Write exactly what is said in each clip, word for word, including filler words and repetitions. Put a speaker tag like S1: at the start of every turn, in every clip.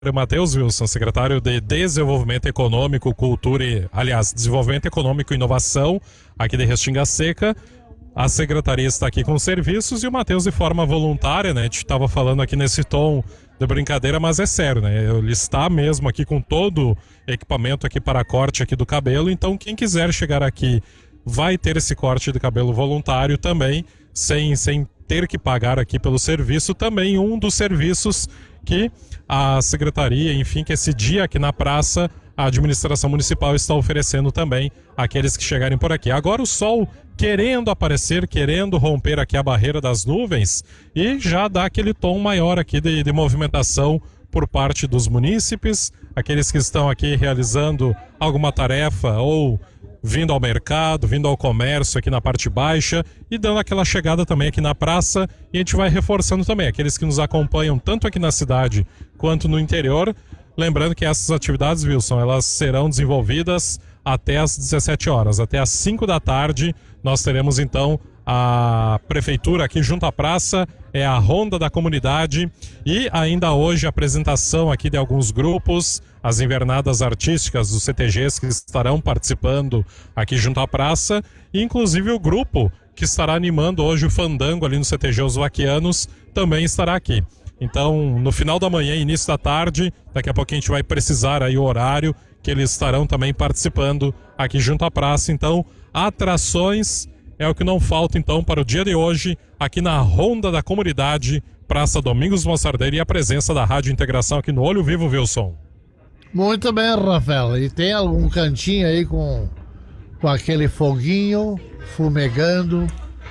S1: Matheus Wilson, secretário de Desenvolvimento Econômico, Cultura e, aliás, Desenvolvimento Econômico e Inovação, aqui de Restinga Seca. A secretaria está aqui com serviços e o Matheus de forma voluntária, né? A gente estava falando aqui nesse tom de brincadeira, mas é sério, né? Ele está mesmo aqui com todo equipamento aqui para corte aqui do cabelo, então quem quiser chegar aqui vai ter esse corte de cabelo voluntário também, sem, sem ter que pagar aqui pelo serviço, também um dos serviços que a secretaria, enfim, que esse dia aqui na praça, a administração municipal está oferecendo também àqueles que chegarem por aqui. Agora o sol querendo aparecer, querendo romper aqui a barreira das nuvens e já dá aquele tom maior aqui de, de movimentação por parte dos munícipes, aqueles que estão aqui realizando alguma tarefa ou vindo ao mercado, vindo ao comércio aqui na parte baixa e dando aquela chegada também aqui na praça, e a gente vai reforçando também aqueles que nos acompanham tanto aqui na cidade quanto no interior, lembrando que essas atividades, Wilson, elas serão desenvolvidas até às dezessete horas, até às cinco da tarde nós teremos então a prefeitura aqui junto à praça, é a Ronda da Comunidade, e ainda hoje a apresentação aqui de alguns grupos, as invernadas artísticas dos C T Gs que estarão participando aqui junto à praça, e inclusive o grupo que estará animando hoje o fandango ali no C T G Os Vaquianos também estará aqui. Então, no final da manhã e início da tarde, daqui a pouco a gente vai precisar aí o horário que eles estarão também participando aqui junto à praça. Então, atrações é o que não falta então para o dia de hoje, aqui na Ronda da Comunidade, Praça Domingos Mostardelli, e a presença da Rádio Integração aqui no Olho Vivo, Wilson.
S2: Muito bem, Rafael. E tem algum cantinho aí com, com aquele foguinho fumegando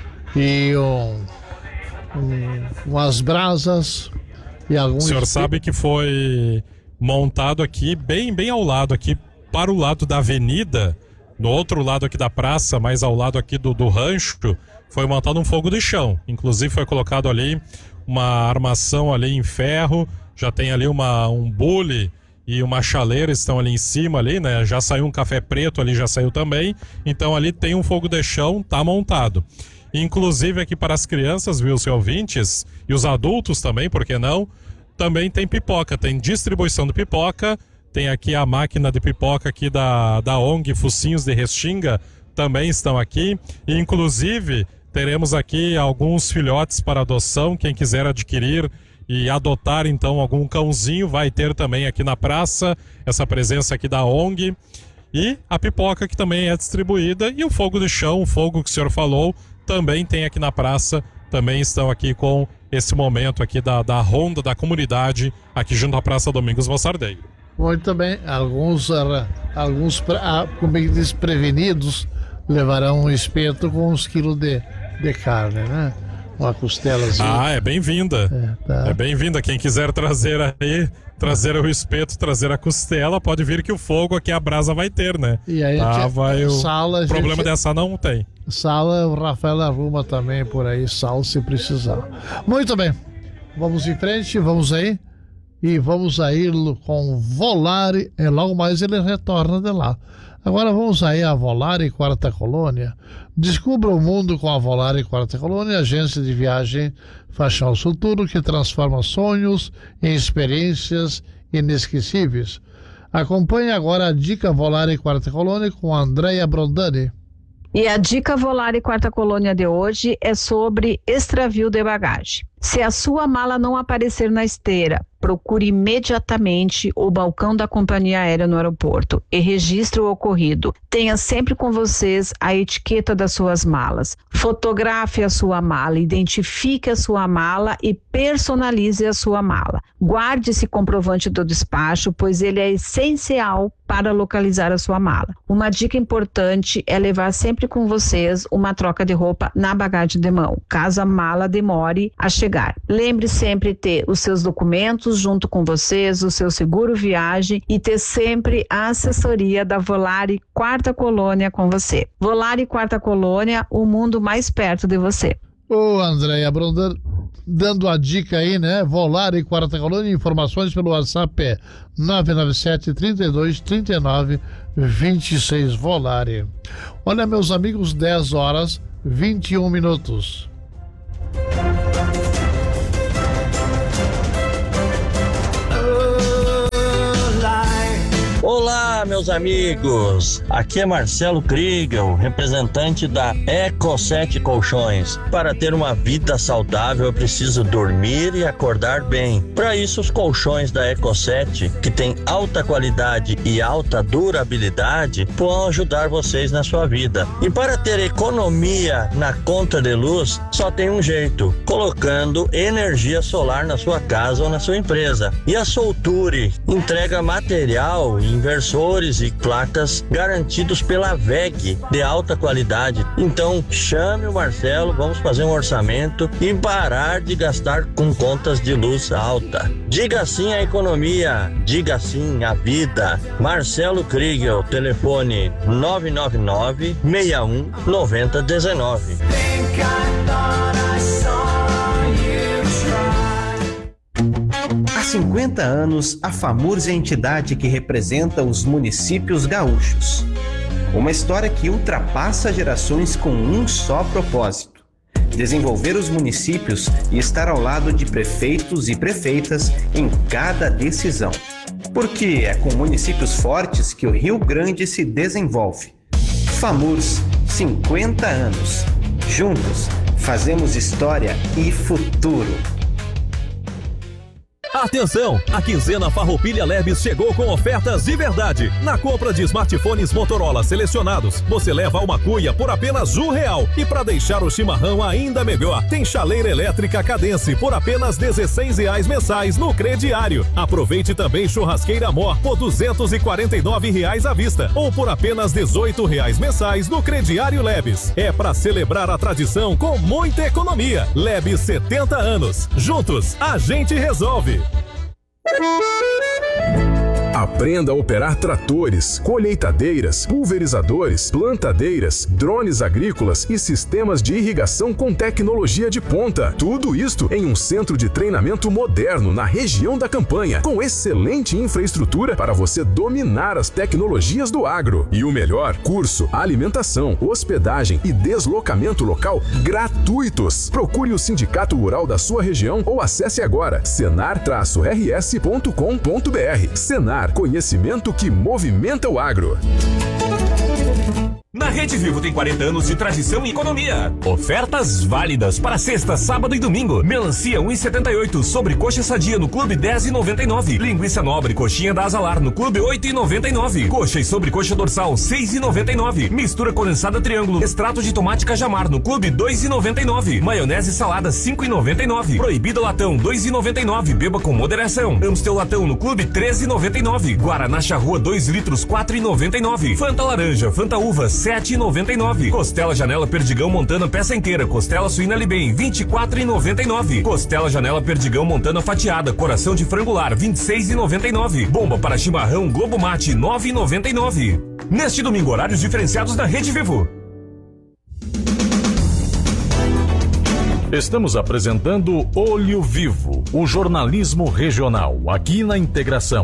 S2: e um, um, umas brasas e algum...
S1: O senhor sabe que foi montado aqui, bem, bem ao lado, aqui para o lado da avenida, no outro lado aqui da praça, mais ao lado aqui do, do rancho, foi montado um fogo de chão. Inclusive foi colocado ali uma armação ali em ferro, já tem ali uma, um bule e uma chaleira estão ali em cima ali, né? Já saiu um café preto ali, já saiu também. Então ali tem um fogo de chão, tá montado. Inclusive aqui para as crianças, viu, seus ouvintes, e os adultos também, por que não? Também tem pipoca, tem distribuição de pipoca. Tem aqui a máquina de pipoca aqui da, da O N G Focinhos de Restinga, também estão aqui. E, inclusive, teremos aqui alguns filhotes para adoção. Quem quiser adquirir e adotar, então, algum cãozinho, vai ter também aqui na praça essa presença aqui da O N G. E a pipoca que também é distribuída. E o fogo de chão, o fogo que o senhor falou, também tem aqui na praça. Também estão aqui com esse momento aqui da, da Ronda da Comunidade, aqui junto à Praça Domingos Mostardelli.
S2: Muito bem, alguns, alguns como é que diz, prevenidos levarão um espeto com uns quilos de, de carne, né? Uma costelazinha.
S1: Ah, é bem-vinda.
S2: É, tá.
S1: É bem-vinda. Quem quiser trazer aí, trazer o espeto, trazer a costela, pode vir que o fogo aqui, a brasa vai ter, né?
S2: E aí,
S1: tá, vai o
S2: sala,
S1: problema
S2: gente...
S1: dessa não tem.
S2: Sala, o Rafael arruma também por aí, sal se precisar. Muito bem, vamos em frente, vamos aí. E vamos aí com Volare, e logo mais ele retorna de lá. Agora vamos aí a Volare Quarta Colônia. Descubra o mundo com a Volare Quarta Colônia, agência de viagem Faixa ao Futuro, que transforma sonhos em experiências inesquecíveis. Acompanhe agora a dica Volare Quarta Colônia com a Andréia Brondani.
S3: E a dica Volare Quarta Colônia de hoje é sobre extravio de bagagem. Se a sua mala não aparecer na esteira, procure imediatamente o balcão da companhia aérea no aeroporto e registre o ocorrido. Tenha sempre com vocês a etiqueta das suas malas. Fotografe a sua mala, identifique a sua mala e personalize a sua mala. Guarde esse comprovante do despacho, pois ele é essencial para localizar a sua mala. Uma dica importante é levar sempre com vocês uma troca de roupa na bagagem de mão, caso a mala demore a chegar. Lembre sempre ter os seus documentos junto com vocês, o seu seguro viagem e ter sempre a assessoria da Volare Quarta Colônia com você. Volare Quarta Colônia, o mundo mais perto de você.
S2: Ô, Andréia Brondani, dando a dica aí, né? Volare Quarta Colônia, informações pelo WhatsApp é nove nove sete, trinta e dois, trinta e nove, vinte e seis Volare. Olha, meus amigos, dez horas, vinte e um minutos.
S4: meus amigos! Aqui é Marcelo Kriegel, representante da Eco sete Colchões. Para ter uma vida saudável, eu preciso dormir e acordar bem. Para isso, os colchões da Eco sete, que tem alta qualidade e alta durabilidade, vão ajudar vocês na sua vida. E para ter economia na conta de luz, só tem um jeito: colocando energia solar na sua casa ou na sua empresa. E a Solture entrega material, inversores e placas garantidos pela V E G de alta qualidade. Então chame o Marcelo, vamos fazer um orçamento e parar de gastar com contas de luz alta. Diga sim à economia, diga sim à vida. Marcelo Kriegel, telefone nove nove nove, seis um, nove zero um nove.
S5: Há cinquenta anos, a FAMURS é a entidade que representa os municípios gaúchos. Uma história que ultrapassa gerações com um só propósito: desenvolver os municípios e estar ao lado de prefeitos e prefeitas em cada decisão. Porque é com municípios fortes que o Rio Grande se desenvolve. FAMURS, cinquenta anos. Juntos, fazemos história e futuro.
S6: Atenção! A quinzena Farroupilha Lebes chegou com ofertas de verdade. Na compra de smartphones Motorola selecionados, você leva uma cuia por apenas um real. E para deixar o chimarrão ainda melhor, tem chaleira elétrica Cadence por apenas dezesseis reais mensais no crediário. Aproveite também churrasqueira Mor por duzentos e quarenta e nove reais à vista ou por apenas dezoito reais mensais no crediário Lebes. É para celebrar a tradição com muita economia. Lebes setenta anos. Juntos, a gente resolve.
S7: Aprenda a operar tratores, colheitadeiras, pulverizadores, plantadeiras, drones agrícolas e sistemas de irrigação com tecnologia de ponta. Tudo isto em um centro de treinamento moderno na região da Campanha, com excelente infraestrutura para você dominar as tecnologias do agro. E o melhor, curso, alimentação, hospedagem e deslocamento local gratuitos. Procure o Sindicato Rural da sua região ou acesse agora senar R S ponto com ponto br. Senar, conhecimento que movimenta o agro.
S8: Na Rede Vivo tem quarenta anos de tradição e economia. Ofertas válidas para sexta, sábado e domingo. Melancia um real e setenta e oito, sobrecoxa sadia no Clube dez reais e noventa e nove. Linguiça nobre coxinha da Azalar no Clube oito reais e noventa e nove. Coxa e sobrecoxa dorsal seis reais e noventa e nove. Mistura condensada triângulo, extrato de tomate cajamar no Clube dois reais e noventa e nove. Maionese salada cinco reais e noventa e nove. Proibido latão dois reais e noventa e nove. Beba com moderação. Amstel latão no Clube treze reais e noventa e nove. Guaraná Charrua dois litros quatro reais e noventa e nove. Fanta laranja, Fanta uva sete reais e noventa e nove. Costela Janela Perdigão Montana peça inteira, costela suína Libem vinte e quatro reais e noventa e nove. Costela Janela Perdigão Montana fatiada, coração de frangular vinte e seis reais e noventa e nove. Bomba para chimarrão Globo Mate nove reais e noventa e nove. Neste domingo, horários diferenciados da Rede Vivo.
S6: Estamos apresentando Olho Vivo, o jornalismo regional, aqui na Integração.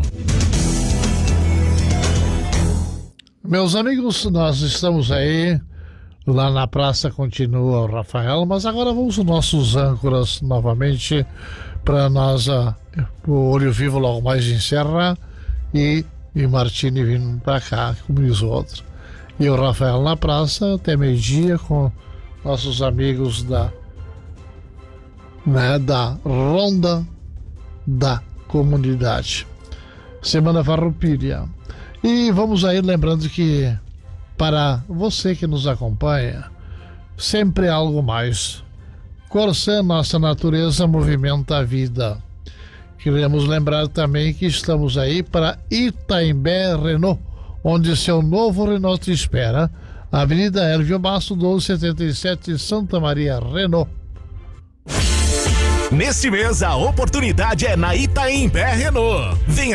S2: Meus amigos, nós estamos aí, lá na praça continua o Rafael, mas agora vamos aos nossos âncoras novamente para nós, uh, o Olho Vivo logo mais encerra e, e Martini vindo para cá, como diz o outro. E o Rafael na praça até meio-dia com nossos amigos da, né, da Ronda da Comunidade. Semana Farroupilha. E vamos aí lembrando que para você que nos acompanha, sempre algo mais. Corsã, nossa natureza movimenta a vida. Queremos lembrar também que estamos aí para Itaimbé Renault, onde seu novo Renault te espera. Avenida Hervio Basso, doze setenta e sete, Santa Maria, Renault.
S8: Neste mês, a oportunidade é na Itaimbé Renault. Venha